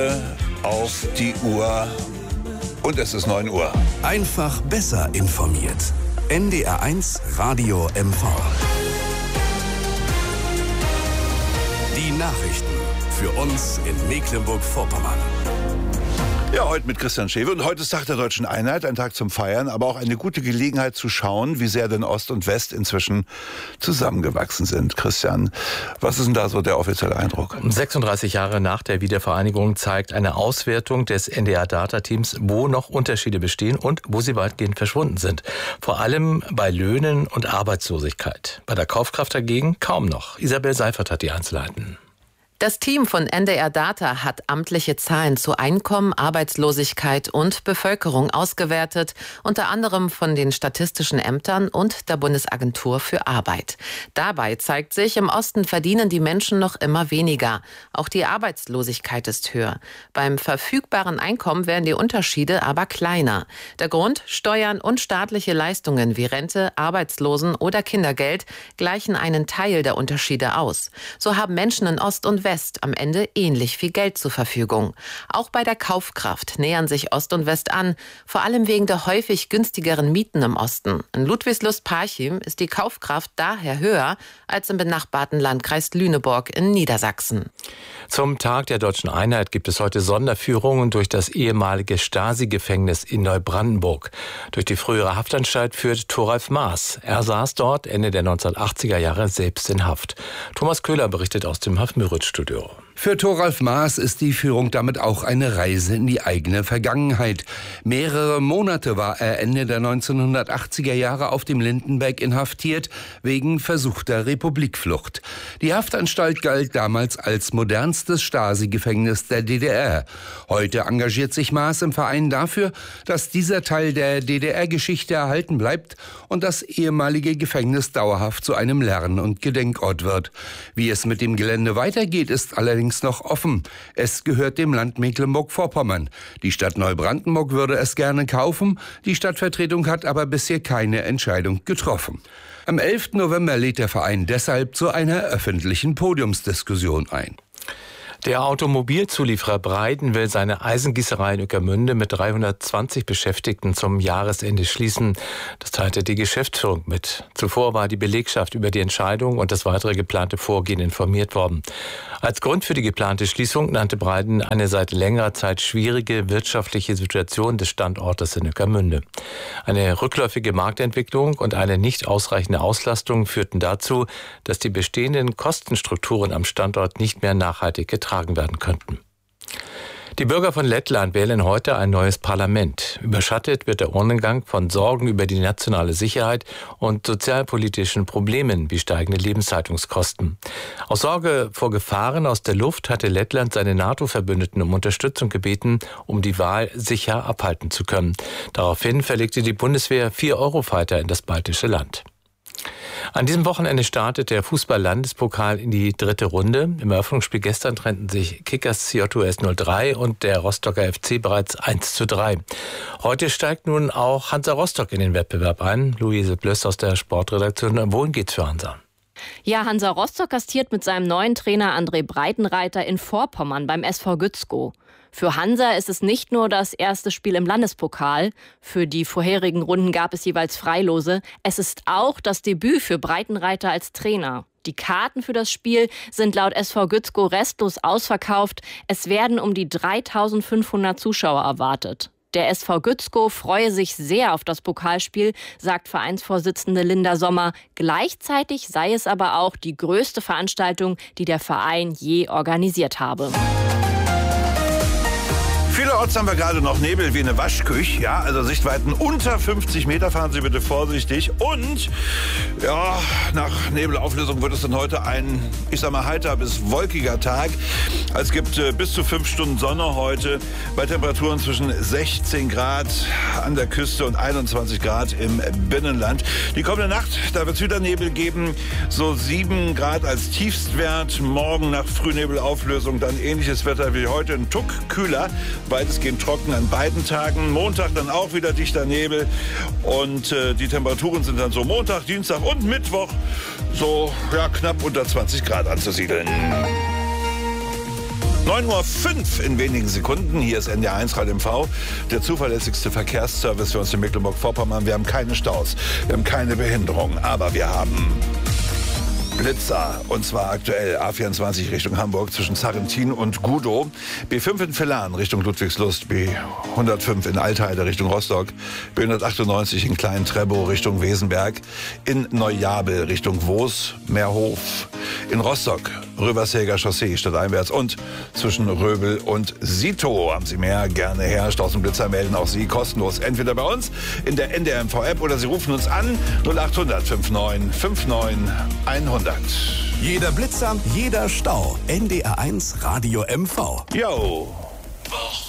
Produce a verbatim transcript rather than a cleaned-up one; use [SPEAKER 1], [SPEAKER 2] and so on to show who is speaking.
[SPEAKER 1] Auf die Uhr und es ist neun Uhr.
[SPEAKER 2] Einfach besser informiert. N D R eins Radio M V. Die Nachrichten für uns in Mecklenburg-Vorpommern.
[SPEAKER 1] Ja, heute mit Christian Schewe. Und heute ist Tag der Deutschen Einheit, ein Tag zum Feiern, aber auch eine gute Gelegenheit zu schauen, wie sehr denn Ost und West inzwischen zusammengewachsen sind. Christian, was ist denn da so der offizielle Eindruck?
[SPEAKER 3] sechsunddreißig Jahre nach der Wiedervereinigung zeigt eine Auswertung des N D R-Data-Teams, wo noch Unterschiede bestehen und wo sie weitgehend verschwunden sind. Vor allem bei Löhnen und Arbeitslosigkeit. Bei der Kaufkraft dagegen kaum noch. Isabel Seifert hat die Einzelheiten.
[SPEAKER 4] Das Team von N D R Data hat amtliche Zahlen zu Einkommen, Arbeitslosigkeit und Bevölkerung ausgewertet, unter anderem von den statistischen Ämtern und der Bundesagentur für Arbeit. Dabei zeigt sich, im Osten verdienen die Menschen noch immer weniger. Auch die Arbeitslosigkeit ist höher. Beim verfügbaren Einkommen werden die Unterschiede aber kleiner. Der Grund: Steuern und staatliche Leistungen wie Rente, Arbeitslosen- oder Kindergeld gleichen einen Teil der Unterschiede aus. So haben Menschen in Ost und West am Ende ähnlich viel Geld zur Verfügung. Auch bei der Kaufkraft nähern sich Ost und West an, vor allem wegen der häufig günstigeren Mieten im Osten. In Ludwigslust-Parchim ist die Kaufkraft daher höher als im benachbarten Landkreis Lüneburg in Niedersachsen.
[SPEAKER 3] Zum Tag der Deutschen Einheit gibt es heute Sonderführungen durch das ehemalige Stasi-Gefängnis in Neubrandenburg. Durch die frühere Haftanstalt führt Thoralf Maaß. Er saß dort Ende der neunzehnhundertachtziger Jahre selbst in Haft. Thomas Köhler berichtet aus dem Hafenmüritz-Studio.
[SPEAKER 5] Für Thoralf Maaß ist die Führung damit auch eine Reise in die eigene Vergangenheit. Mehrere Monate war er Ende der neunzehnhundertachtziger Jahre auf dem Lindenberg inhaftiert, wegen versuchter Republikflucht. Die Haftanstalt galt damals als modernstes Stasi-Gefängnis der D D R. Heute engagiert sich Maaß im Verein dafür, dass dieser Teil der D D R-Geschichte erhalten bleibt und das ehemalige Gefängnis dauerhaft zu einem Lern- und Gedenkort wird. Wie es mit dem Gelände weitergeht, ist allerdings noch offen. Es gehört dem Land Mecklenburg-Vorpommern. Die Stadt Neubrandenburg würde es gerne kaufen. Die Stadtvertretung hat aber bisher keine Entscheidung getroffen. Am elften November lädt der Verein deshalb zu einer öffentlichen Podiumsdiskussion ein.
[SPEAKER 3] Der Automobilzulieferer Breiden will seine Eisengießerei in Ueckermünde mit dreihundertzwanzig Beschäftigten zum Jahresende schließen. Das teilte die Geschäftsführung mit. Zuvor war die Belegschaft über die Entscheidung und das weitere geplante Vorgehen informiert worden. Als Grund für die geplante Schließung nannte Breiden eine seit längerer Zeit schwierige wirtschaftliche Situation des Standortes in Ueckermünde. Eine rückläufige Marktentwicklung und eine nicht ausreichende Auslastung führten dazu, dass die bestehenden Kostenstrukturen am Standort nicht mehr nachhaltig getragen werden könnten. Die Bürger von Lettland wählen heute ein neues Parlament. Überschattet wird der Urnengang von Sorgen über die nationale Sicherheit und sozialpolitischen Problemen wie steigende Lebenshaltungskosten. Aus Sorge vor Gefahren aus der Luft hatte Lettland seine NATO-Verbündeten um Unterstützung gebeten, um die Wahl sicher abhalten zu können. Daraufhin verlegte die Bundeswehr vier Eurofighter in das baltische Land. An diesem Wochenende startet der Fußball-Landespokal in die dritte Runde. Im Eröffnungsspiel gestern trennten sich Kickers J O S null drei und der Rostocker F C bereits eins zu drei. Heute steigt nun auch Hansa Rostock in den Wettbewerb ein. Luise Blöss aus der Sportredaktion. Wohin geht's für Hansa?
[SPEAKER 6] Ja, Hansa Rostock gastiert mit seinem neuen Trainer André Breitenreiter in Vorpommern beim S V Gützkow. Für Hansa ist es nicht nur das erste Spiel im Landespokal. Für die vorherigen Runden gab es jeweils Freilose. Es ist auch das Debüt für Breitenreiter als Trainer. Die Karten für das Spiel sind laut S V Gützkow restlos ausverkauft. Es werden um die dreitausendfünfhundert Zuschauer erwartet. Der S V Gützkow freue sich sehr auf das Pokalspiel, sagt Vereinsvorsitzende Linda Sommer. Gleichzeitig sei es aber auch die größte Veranstaltung, die der Verein je organisiert habe.
[SPEAKER 1] Vielerorts haben wir gerade noch Nebel wie eine Waschküche. Ja, also Sichtweiten unter fünfzig Meter. Fahren Sie bitte vorsichtig. Und ja, nach Nebelauflösung wird es dann heute ein, ich sag mal, heiter bis wolkiger Tag. Es gibt äh, bis zu fünf Stunden Sonne heute bei Temperaturen zwischen sechzehn Grad an der Küste und einundzwanzig Grad im Binnenland. Die kommende Nacht, da wird es wieder Nebel geben. So sieben Grad als Tiefstwert. Morgen nach Frühnebelauflösung dann ähnliches Wetter wie heute. Ein Tuck kühler. Weitestgehend trocken an beiden Tagen. Montag dann auch wieder dichter Nebel. Und äh, die Temperaturen sind dann so Montag, Dienstag und Mittwoch so ja, knapp unter zwanzig Grad anzusiedeln. neun Uhr fünf in wenigen Sekunden. Hier ist N D R eins Radio M V, der zuverlässigste Verkehrsservice für uns in Mecklenburg-Vorpommern. Wir haben keine Staus, wir haben keine Behinderung, aber wir haben Blitzer, und zwar aktuell A vierundzwanzig Richtung Hamburg zwischen Sarrentin und Gudow, B fünf in Villan Richtung Ludwigslust, B hundertfünf in Altheide Richtung Rostock, B hundertachtundneunzig in Klein-Trebow Richtung Wesenberg, in Neujabel Richtung Woos, Meerhof, in Rostock Röbersäger Chaussee stadteinwärts und zwischen Röbel und Sito. Haben Sie mehr? Gerne her. Staus und Blitzer melden auch Sie kostenlos. Entweder bei uns in der N D R M V App oder Sie rufen uns an null achthundert neunundfünfzig neunundfünfzig hundert.
[SPEAKER 2] Jeder Blitzer, jeder Stau. N D R eins Radio M V.
[SPEAKER 1] Yo.